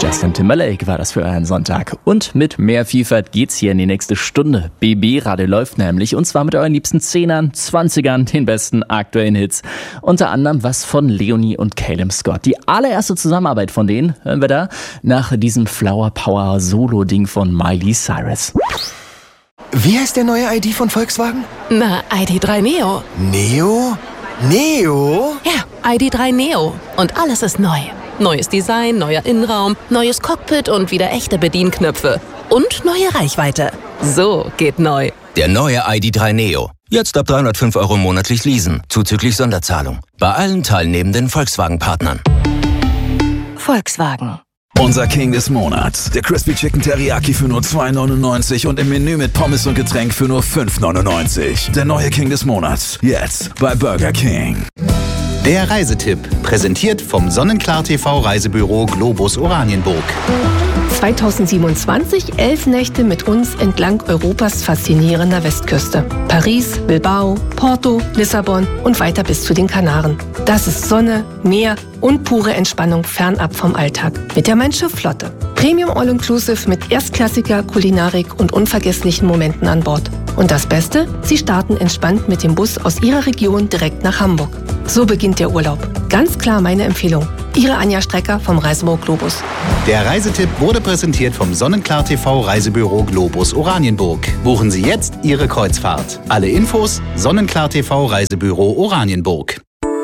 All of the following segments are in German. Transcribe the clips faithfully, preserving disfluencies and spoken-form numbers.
Justin Timberlake war das für euren Sonntag. Und mit mehr Vielfalt geht's hier in die nächste Stunde. B B-Radio läuft nämlich, und zwar mit euren liebsten Zehnern, Zwanzigern, den besten aktuellen Hits. Unter anderem was von Leonie und Caleb Scott. Die allererste Zusammenarbeit von denen hören wir da nach diesem Flower Power Solo-Ding von Miley Cyrus. Wie heißt der neue I D von Volkswagen? Na, I D drei Neo. Neo? Neo? Ja, I D drei Neo. Und alles ist neu. Neues Design, neuer Innenraum, neues Cockpit und wieder echte Bedienknöpfe. Und neue Reichweite. So geht neu. Der neue I D drei Neo. Jetzt ab dreihundertfünf Euro monatlich leasen, zuzüglich Sonderzahlung. Bei allen teilnehmenden Volkswagen-Partnern. Volkswagen. Unser King des Monats. Der Crispy Chicken Teriyaki für nur zwei neunundneunzig und im Menü mit Pommes und Getränk für nur fünf neunundneunzig. Der neue King des Monats. Jetzt bei Burger King. Der Reisetipp, präsentiert vom Sonnenklar T V Reisebüro Globus Oranienburg. zweitausendsiebenundzwanzig, elf Nächte mit uns entlang Europas faszinierender Westküste. Paris, Bilbao, Porto, Lissabon und weiter bis zu den Kanaren. Das ist Sonne, Meer und pure Entspannung fernab vom Alltag. Mit der Mein Schiff Flotte. Premium All-Inclusive mit erstklassiger Kulinarik und unvergesslichen Momenten an Bord. Und das Beste? Sie starten entspannt mit dem Bus aus Ihrer Region direkt nach Hamburg. So beginnt der Urlaub. Ganz klar meine Empfehlung. Ihre Anja Strecker vom Reisebüro Globus. Der Reisetipp wurde präsentiert vom Sonnenklar T V Reisebüro Globus Oranienburg. Buchen Sie jetzt Ihre Kreuzfahrt. Alle Infos Sonnenklar T V Reisebüro Oranienburg.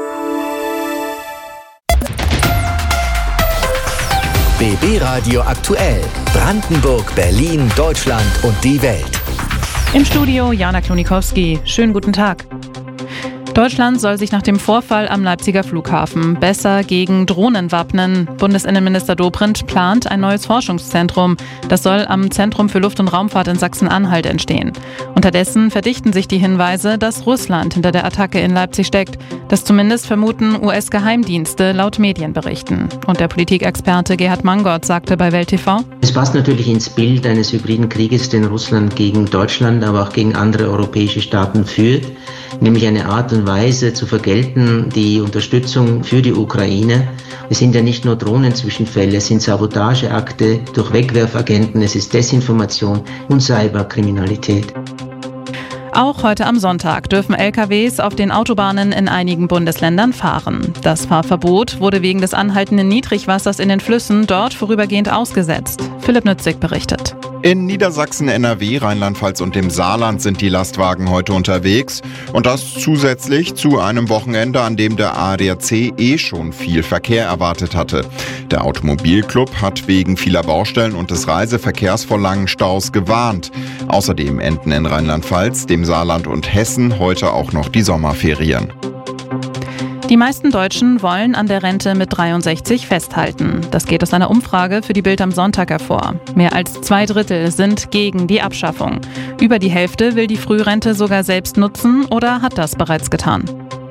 B B-Radio aktuell. Brandenburg, Berlin, Deutschland und die Welt. Im Studio Jana Klonikowski. Schönen guten Tag. Deutschland soll sich nach dem Vorfall am Leipziger Flughafen besser gegen Drohnen wappnen. Bundesinnenminister Dobrindt plant ein neues Forschungszentrum. Das soll am Zentrum für Luft- und Raumfahrt in Sachsen-Anhalt entstehen. Unterdessen verdichten sich die Hinweise, dass Russland hinter der Attacke in Leipzig steckt. Das zumindest vermuten U S-Geheimdienste laut Medienberichten. Und der Politikexperte Gerhard Mangott sagte bei Welt T V: Es passt natürlich ins Bild eines hybriden Krieges, den Russland gegen Deutschland, aber auch gegen andere europäische Staaten führt. Nämlich eine Art und Weise zu vergelten, die Unterstützung für die Ukraine. Es sind ja nicht nur Drohnenzwischenfälle, es sind Sabotageakte durch Wegwerfagenten, es ist Desinformation und Cyberkriminalität. Auch heute am Sonntag dürfen L K Ws auf den Autobahnen in einigen Bundesländern fahren. Das Fahrverbot wurde wegen des anhaltenden Niedrigwassers in den Flüssen dort vorübergehend ausgesetzt. Philipp Nützig berichtet. In Niedersachsen, N R W, Rheinland-Pfalz und dem Saarland sind die Lastwagen heute unterwegs. Und das zusätzlich zu einem Wochenende, an dem der A D A C eh schon viel Verkehr erwartet hatte. Der Automobilclub hat wegen vieler Baustellen und des Reiseverkehrs vor langen Staus gewarnt. Außerdem enden in Rheinland-Pfalz, dem Saarland und Hessen heute auch noch die Sommerferien. Die meisten Deutschen wollen an der Rente mit dreiundsechzig festhalten. Das geht aus einer Umfrage für die Bild am Sonntag hervor. Mehr als zwei Drittel sind gegen die Abschaffung. Über die Hälfte will die Frührente sogar selbst nutzen oder hat das bereits getan.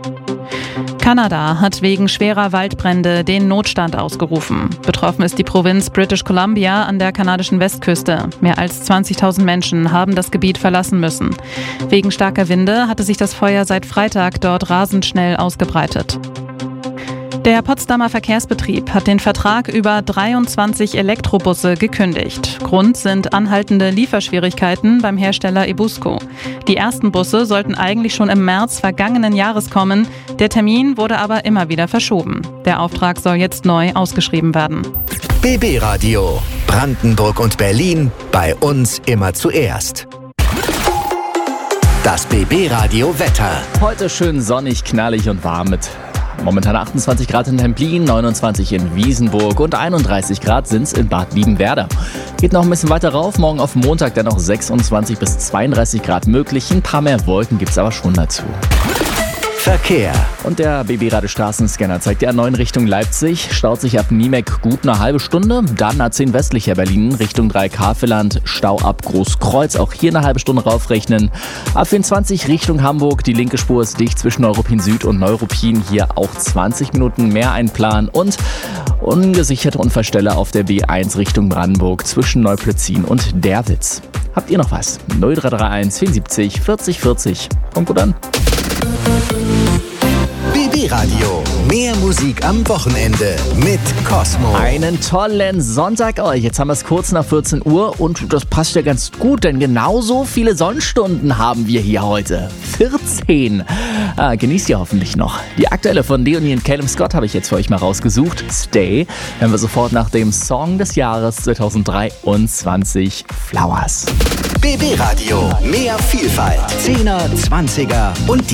Kanada hat wegen schwerer Waldbrände den Notstand ausgerufen. Betroffen ist die Provinz British Columbia an der kanadischen Westküste. Mehr als zwanzigtausend Menschen haben das Gebiet verlassen müssen. Wegen starker Winde hatte sich das Feuer seit Freitag dort rasend schnell ausgebreitet. Der Potsdamer Verkehrsbetrieb hat den Vertrag über dreiundzwanzig Elektrobusse gekündigt. Grund sind anhaltende Lieferschwierigkeiten beim Hersteller Ebusco. Die ersten Busse sollten eigentlich schon im März vergangenen Jahres kommen. Der Termin wurde aber immer wieder verschoben. Der Auftrag soll jetzt neu ausgeschrieben werden. B B-Radio. Brandenburg und Berlin. Bei uns immer zuerst. Das B B-Radio Wetter. Heute schön sonnig, knallig und warm mit momentan achtundzwanzig Grad in Templin, neunundzwanzig in Wiesenburg und einunddreißig Grad sind's in Bad Liebenwerda. Geht noch ein bisschen weiter rauf, morgen auf Montag dann noch sechsundzwanzig bis zweiunddreißig Grad möglich. Ein paar mehr Wolken gibt's aber schon dazu. Verkehr. Und der B B-Radio Straßenscanner zeigt die A neun Richtung Leipzig, staut sich ab Niemek gut eine halbe Stunde, dann A zehn westlicher Berlin Richtung drei Kafeland, Stau ab Großkreuz, auch hier eine halbe Stunde raufrechnen. A vierundzwanzig Richtung Hamburg, die linke Spur ist dicht zwischen Neuruppin Süd und Neuruppin, hier auch zwanzig Minuten mehr einplanen und ungesicherte Unfallstelle auf der B eins Richtung Brandenburg zwischen Neuplötzin und Derwitz. Habt ihr noch was? null drei drei eins vierundsiebzig vierzig vierzig. Kommt gut an. B B-Radio. Mehr Musik. Musik am Wochenende mit Cosmo. Einen tollen Sonntag euch. Jetzt haben wir es kurz nach vierzehn Uhr und das passt ja ganz gut, denn genauso viele Sonnenstunden haben wir hier heute. vierzehn. Ah, genießt ihr hoffentlich noch. Die aktuelle von Leonie und Calum Scott habe ich jetzt für euch mal rausgesucht. Stay. Hören wir sofort nach dem Song des Jahres zweitausenddreiundzwanzig, Flowers. B B Radio. Mehr Vielfalt. Zehner, Zwanziger und die